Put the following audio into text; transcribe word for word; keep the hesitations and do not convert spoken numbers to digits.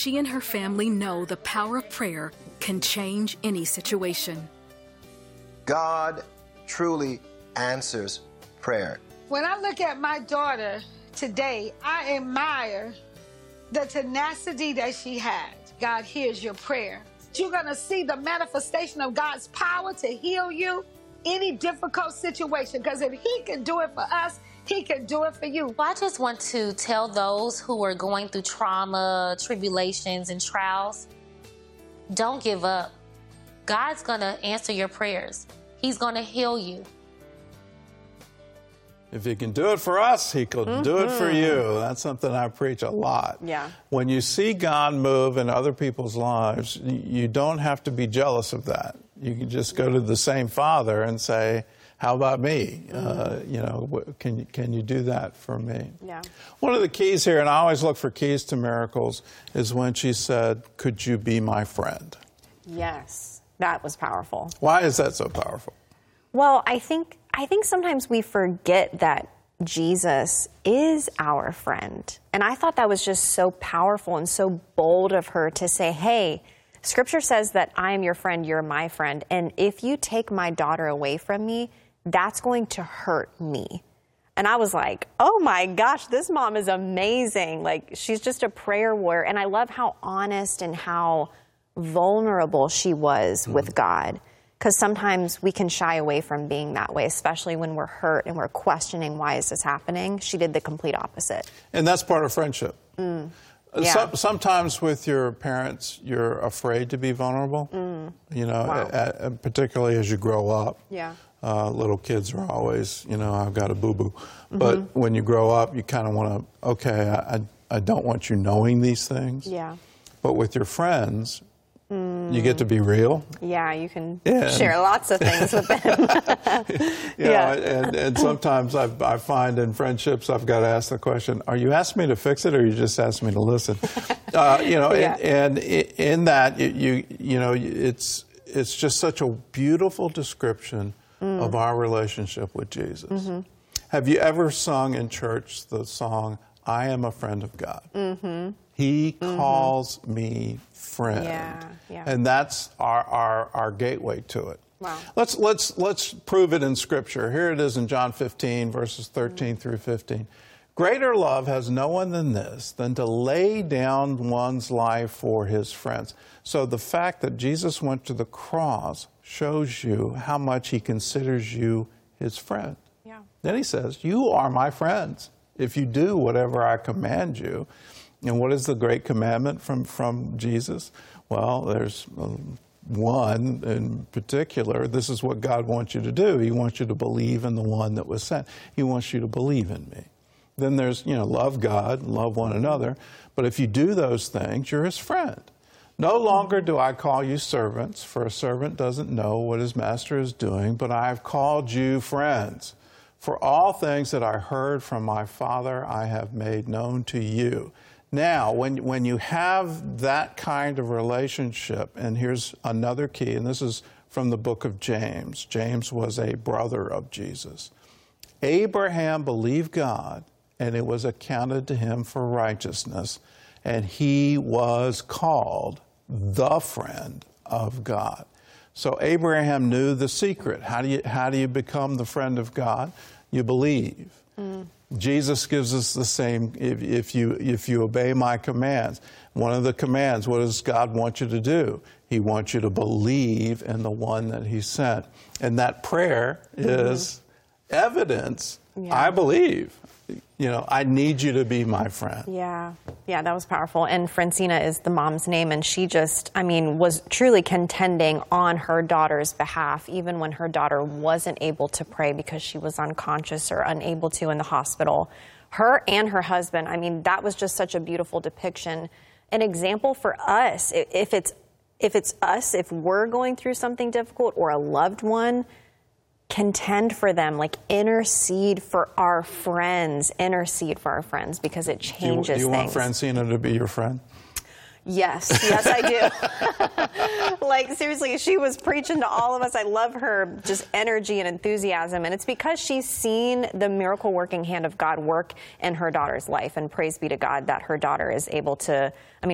she and her family know the power of prayer can change any situation. God truly answers prayer. When I look at my daughter today, I admire the tenacity that she has. God hears your prayer. You're going to see the manifestation of God's power to heal you any difficult situation, because if he can do it for us, he can do it for you. Well, I just want to tell those who are going through trauma, tribulations, and trials, don't give up. God's going to answer your prayers. He's going to heal you. If he can do it for us, he can mm-hmm. do it for you. That's something I preach a lot. Yeah. When you see God move in other people's lives, you don't have to be jealous of that. You can just go to the same Father and say, how about me? Mm-hmm. Uh, you know, can you, can you do that for me? Yeah. One of the keys here, and I always look for keys to miracles, is when she said, could you be my friend? Yes, that was powerful. Why is that so powerful? Well, I think I think sometimes we forget that Jesus is our friend. And I thought that was just so powerful and so bold of her to say, hey, Scripture says that I am your friend, you're my friend. And if you take my daughter away from me, that's going to hurt me. And I was like, oh my gosh, this mom is amazing. Like, she's just a prayer warrior. And I love how honest and how vulnerable she was mm-hmm. with God. Because sometimes we can shy away from being that way, especially when we're hurt and we're questioning, why is this happening? She did the complete opposite. And that's part of friendship. Mm. Yeah. Some, sometimes with your parents, you're afraid to be vulnerable, mm. you know, Wow. a, a, particularly as you grow up. Yeah. Uh, little kids are always, you know, I've got a boo-boo. Mm-hmm. But when you grow up, you kind of want to, okay, I, I don't want you knowing these things. Yeah. But with your friends, mm. you get to be real. Yeah, you can yeah. share lots of things with them. you yeah. know, and, and sometimes I, I find in friendships, I've got to ask the question, are you asking me to fix it or you just asking me to listen? uh, you know, yeah. and, and in that, you, you, you know, it's, it's just such a beautiful description mm. of our relationship with Jesus. Mm-hmm. Have you ever sung in church the song, I am a friend of God? Mm-hmm. He mm-hmm. calls me friend. Yeah, yeah. And that's our, our, our gateway to it. Wow. Let's, let's, let's prove it in Scripture. Here it is in John fifteen, verses thirteen mm-hmm. through fifteen. Greater love has no one than this, than to lay down one's life for his friends. So the fact that Jesus went to the cross shows you how much he considers you his friend. Yeah. Then he says, you are my friends if you do whatever I command you. And what is the great commandment from, from Jesus? Well, there's um, one in particular. This is what God wants you to do. He wants you to believe in the one that was sent. He wants you to believe in me. Then there's, you know, love God, love one another. But if you do those things, you're his friend. No longer do I call you servants, for a servant doesn't know what his master is doing, but I have called you friends. For all things that I heard from my Father, I have made known to you. Now, when, when you have that kind of relationship, and here's another key, and this is from the book of James. James was a brother of Jesus. Abraham believed God, and it was accounted to him for righteousness, and he was called the friend of God. So Abraham knew the secret. How do you, how do you become the friend of God? You believe. Mm. Jesus gives us the same, if, if, you, if you obey my commands. One of the commands, what does God want you to do? He wants you to believe in the one that he sent. And that prayer mm-hmm. is evidence, yeah. I believe. You know, I need you to be my friend. Yeah, yeah, that was powerful. And Francina is the mom's name, and she just, I mean, was truly contending on her daughter's behalf, even when her daughter wasn't able to pray because she was unconscious or unable to in the hospital. Her and her husband, I mean, that was just such a beautiful depiction, an example for us. If it's, if it's us, if we're going through something difficult or a loved one, contend for them, like intercede for our friends, intercede for our friends, because it changes things. Do you, do you things. want Francina to be your friend? Yes, yes, I do. Like, seriously, she was preaching to all of us. I love her just energy and enthusiasm, and it's because she's seen the miracle-working hand of God work in her daughter's life, and praise be to God that her daughter is able to, I mean,